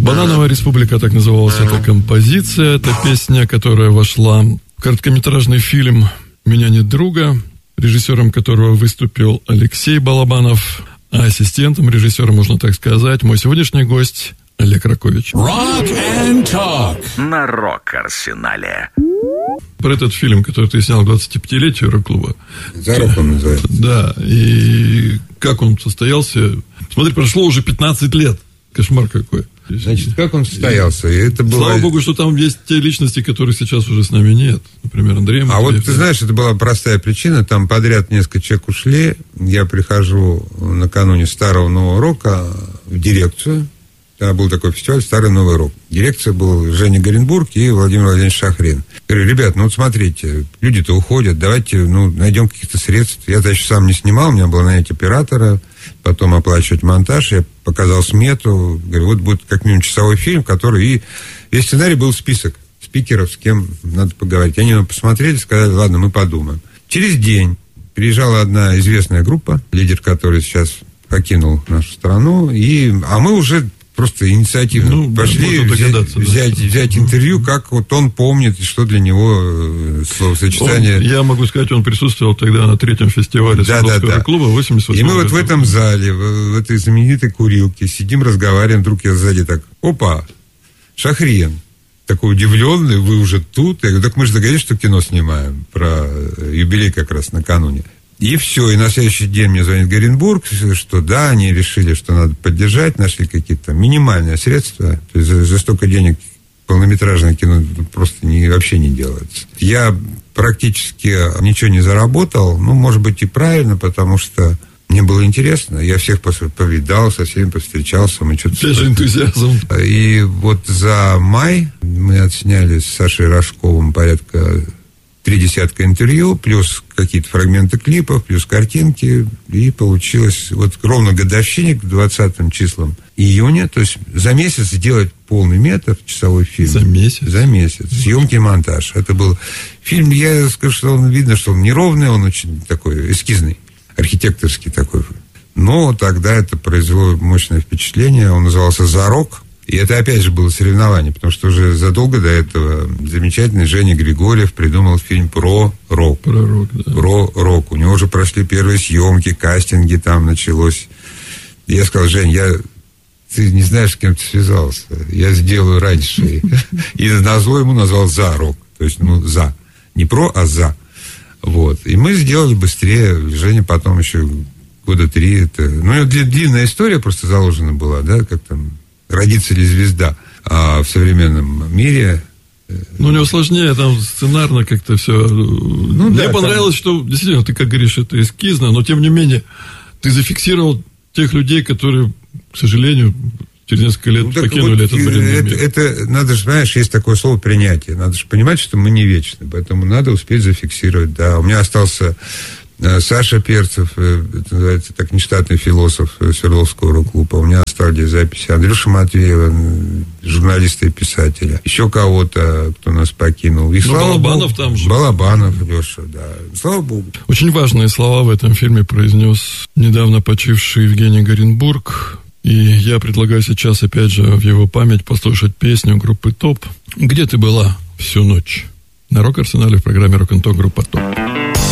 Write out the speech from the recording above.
«Банановая республика», так называлась эта композиция. Это песня, которая вошла в короткометражный фильм «Меня нет друга», режиссером которого выступил Алексей Балабанов, а ассистентом режиссера, можно так сказать, мой сегодняшний гость Олег Ракович. Rock and Talk на Рок-Арсенале. Про этот фильм, который ты снял к 25-летию рок-клуба. «За рок» он называется. Да, и как он состоялся? Смотри, прошло уже 15 лет. Кошмар какой. Значит, как он состоялся? И это было... Слава богу, что там есть те личности, которых сейчас уже с нами нет. Например, Андрей Матвеев. А вот ты знаешь, это была простая причина. Там подряд несколько человек ушли. Я прихожу накануне Старого Нового Рока в дирекцию. Тогда был такой фестиваль «Старый Новый Рок». Дирекция был Женя Горенбург и Владимир Владимирович Шахрин. Говорю, ребят, ну вот смотрите, люди-то уходят, давайте найдем каких-то средств. Я, значит, сам не снимал, у меня было нанять оператора, потом оплачивать монтаж. Я показал смету. Говорю, вот будет как минимум часовой фильм, который... И весь сценарий был список спикеров, с кем надо поговорить. Они его посмотрели, сказали, ладно, мы подумаем. Через день приезжала одна известная группа, лидер которой сейчас покинул нашу страну, а мы уже... Просто инициативно пошли взять интервью, как вот он помнит, и что для него словосочетание. Я могу сказать, он присутствовал тогда на 3-м фестивале Свердловского клуба 88 И мы вот в этом зале, в этой знаменитой курилке, сидим, разговариваем, вдруг я сзади так, опа, Шахрин, такой удивленный, вы уже тут? Я говорю, так мы же договорились, что кино снимаем, про юбилей как раз накануне. И все, и на следующий день мне звонит Горенбург, что да, они решили, что надо поддержать, нашли какие-то минимальные средства. То есть за столько денег полнометражное кино просто вообще не делается. Я практически ничего не заработал, может быть и правильно, потому что мне было интересно. Я всех повидал, со всеми повстречался. Мы что-то... Опять же энтузиазм. И вот за май мы отсняли с Сашей Рожковым порядка 30 интервью, плюс какие-то фрагменты клипов, плюс картинки, и получилось вот ровно годовщине, к 20 числам июня, то есть за месяц сделать полный метр, часовой фильм. За месяц? За месяц. Съемки и монтаж. Это был фильм, я скажу, что он видно, что он неровный, он очень такой эскизный, архитекторский такой. Но тогда это произвело мощное впечатление, он назывался «За рок». И это, опять же, было соревнование, потому что уже задолго до этого замечательный Женя Григорьев придумал фильм про рок. Про рок, да. Про рок. У него уже прошли первые съемки, кастинги там началось. И я сказал, Жень, ты не знаешь, с кем ты связался. Я сделаю раньше. И назло ему назвал «За рок». То есть, «за». Не «про», а «за». Вот. И мы сделали быстрее. Женя потом еще года 3. Это... длинная история просто заложена была, да, как там... «Родится ли звезда» в современном мире. У него сложнее, там сценарно как-то все. Мне понравилось, что действительно, ты как говоришь, это эскизно, но тем не менее, ты зафиксировал тех людей, которые, к сожалению, через несколько лет покинули этот бренный мир. Это, надо же, понимаешь, есть такое слово «принятие». Надо же понимать, что мы не вечны, поэтому надо успеть зафиксировать. Да, у меня остался... Саша Перцев, это называется так, нештатный философ Свердловского рок-клуба. У меня остались записи Андрюша Матвеева, журналиста и писателя. Еще кого-то, кто нас покинул. И Балабанов Богу, там же. Балабанов, Леша, да. Слава Богу. Очень важные слова в этом фильме произнес недавно почивший Евгений Горенбург. И я предлагаю сейчас, опять же, в его память послушать песню группы «Топ». «Где ты была всю ночь?» На Рок-Арсенале в программе «Рок-н-Ток» группа «Топ».